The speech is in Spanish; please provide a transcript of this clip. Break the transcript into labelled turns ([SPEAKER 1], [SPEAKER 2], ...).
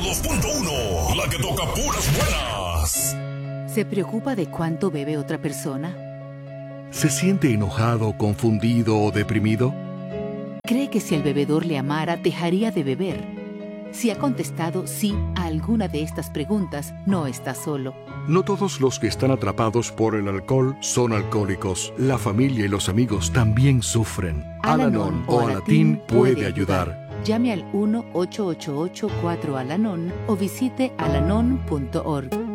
[SPEAKER 1] 102.1, la que toca puras buenas.
[SPEAKER 2] ¿Se preocupa de cuánto bebe otra persona?
[SPEAKER 3] ¿Se siente enojado, confundido o deprimido?
[SPEAKER 2] ¿Cree que si el bebedor le amara, dejaría de beber? Si ha contestado sí a alguna de estas preguntas, no está solo.
[SPEAKER 3] No todos los que están atrapados por el alcohol son alcohólicos. La familia y los amigos también sufren. Al-Anon o Alatín puede ayudar.
[SPEAKER 2] Llame al 1-888-4-ALANON o visite alanon.org.